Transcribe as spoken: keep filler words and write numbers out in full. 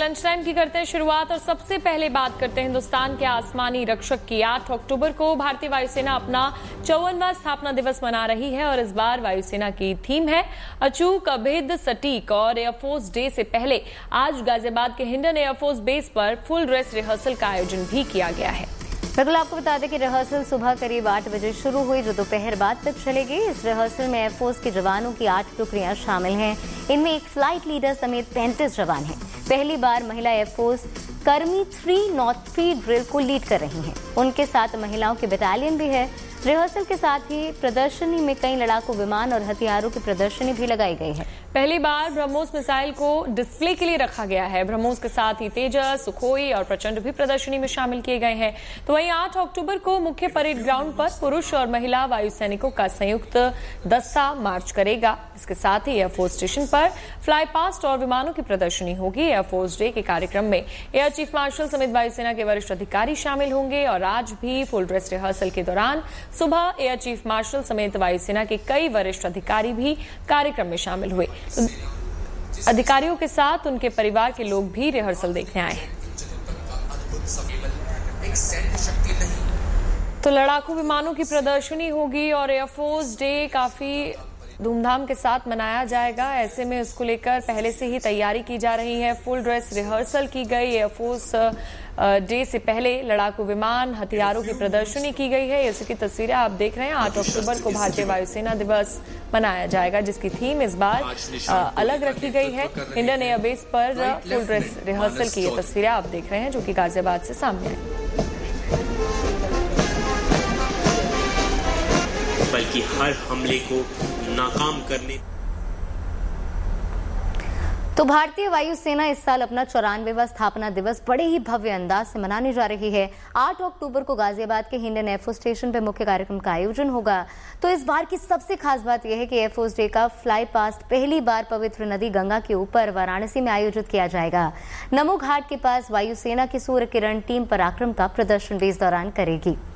Lunch time की करते हैं शुरुआत और सबसे पहले बात करते हैं हिंदुस्तान के आसमानी रक्षक की। आठ अक्टूबर को भारतीय वायुसेना अपना चौवनवां स्थापना दिवस मना रही है और इस बार वायुसेना की थीम है अचूक, अभेद, सटीक। और एयरफोर्स डे से पहले आज गाजियाबाद के हिंडन एयरफोर्स बेस पर फुल ड्रेस रिहर्सल का आयोजन भी किया गया है। बिल्कुल, आपको बता दें कि रिहर्सल सुबह करीब आठ बजे शुरू हुई जो दोपहर बाद तक चलेगी। इस रिहर्सल में एयरफोर्स के जवानों की आठ टुकड़ियां शामिल हैं। इनमें एक फ्लाइट लीडर समेत पैंतीस जवान हैं। पहली बार महिला एयरफोर्स कर्मी थ्री नॉट थ्री ड्रिल को लीड कर रही हैं। उनके साथ महिलाओं की बटालियन भी है। रिहर्सल के साथ ही प्रदर्शनी में कई लड़ाकू विमान और हथियारों की प्रदर्शनी भी लगाई गई है। पहली बार ब्रह्मोस मिसाइल को डिस्प्ले के लिए रखा गया है। ब्रह्मोस के साथ ही तेजस, सुखोई और प्रचंड भी प्रदर्शनी में शामिल किए गए हैं। तो वहीं आठ अक्टूबर को मुख्य परेड ग्राउंड पर पुरुष और महिला वायु सैनिकों का संयुक्त दस्ता मार्च करेगा। इसके साथ ही एयरफोर्स स्टेशन पर फ्लाई पास्ट और विमानों की प्रदर्शनी होगी। एयरफोर्स डे के कार्यक्रम में एयर चीफ मार्शल समेत वायुसेना के वरिष्ठ अधिकारी शामिल होंगे और आज भी फुल ड्रेस रिहर्सल के दौरान सुबह एयर चीफ मार्शल समेत वायुसेना के कई वरिष्ठ अधिकारी भी कार्यक्रम में शामिल हुए। तो अधिकारियों के साथ उनके परिवार के लोग भी रिहर्सल देखने आए हैं। तो लड़ाकू विमानों की प्रदर्शनी होगी और एयरफोर्स डे काफी धूमधाम के साथ मनाया जाएगा। ऐसे में उसको लेकर पहले से ही तैयारी की जा रही है। फुल ड्रेस रिहर्सल की गई। एयरफोर्स डे से पहले लड़ाकू विमान, हथियारों की प्रदर्शनी की गई है। इसकी तस्वीरें आप देख रहे हैं। आठ अक्टूबर को भारतीय वायुसेना दिवस मनाया जाएगा जिसकी थीम इस बार अलग रखी गई है। हिंडन एयरबेस पर फुल ड्रेस रिहर्सल की ये तस्वीरें आप देख रहे हैं जो कि गाजियाबाद से सामने आई। बल्कि हर हमले को नाकाम करने। तो भारतीय वायुसेना इस साल अपना चौरानवेवां स्थापना दिवस बड़े ही भव्य अंदाज से मनाने जा रही है। आठ अक्टूबर को गाजियाबाद के हिंडन एयरफोर्स स्टेशन पर मुख्य कार्यक्रम का आयोजन होगा। तो इस बार की सबसे खास बात यह है कि एयरफोर्स डे का फ्लाई पास्ट पहली बार पवित्र नदी गंगा के ऊपर वाराणसी में आयोजित किया जाएगा। नमो घाट के पास वायुसेना की सूर्य किरण टीम पराक्रम का प्रदर्शन भी इस दौरान करेगी।